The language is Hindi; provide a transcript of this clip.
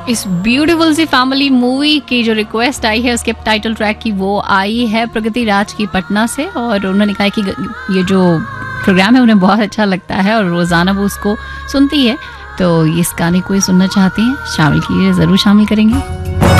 इस ब्यूटीफुल सी फैमिली मूवी की जो रिक्वेस्ट आई है उसके टाइटल ट्रैक की, वो आई है प्रगति राज की पटना से, और उन्होंने कहा कि ये जो प्रोग्राम है उन्हें बहुत अच्छा लगता है और रोज़ाना वो उसको सुनती है, तो इस गाने को ही सुनना चाहती हैं, शामिल कीजिए, ज़रूर शामिल करेंगे।